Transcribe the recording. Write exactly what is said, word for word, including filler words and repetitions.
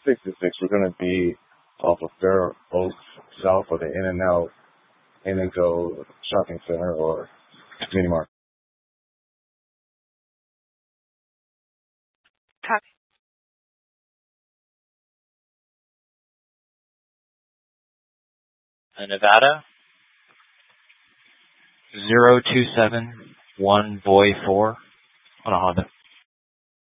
sixty-six. We're going to be off of Fair Oaks south of the In-N-Out In and Go shopping center or mini market. Copy. Uh, Nevada, zero two seven one Boy four on a Honda.